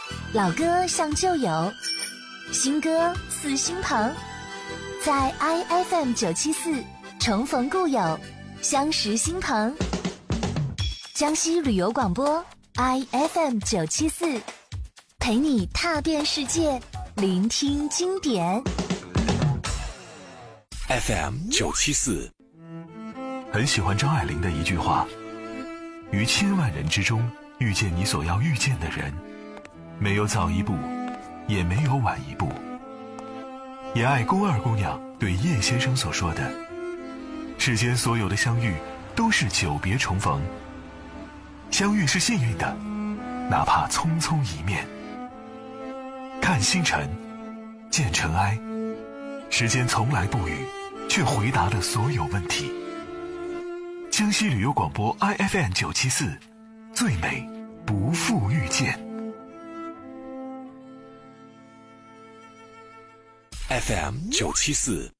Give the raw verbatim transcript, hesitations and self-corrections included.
老歌像旧友，新歌似新朋，在 I F M 九七四重逢故友，相识新朋。江西旅游广播 I F M 九七四，陪你踏遍世界，聆听经典。 F M 九七四， 很喜欢张爱玲的一句话：于千万人之中遇见你所要遇见的人，没有早一步，也没有晚一步。也爱宫二姑娘对叶先生所说的：世间所有的相遇都是久别重逢，相遇是幸运的，哪怕匆匆一面。看星辰，见尘埃，时间从来不语，却回答了所有问题。江西旅游广播 I F M 九七四，最美不负遇见。 F M 九七四。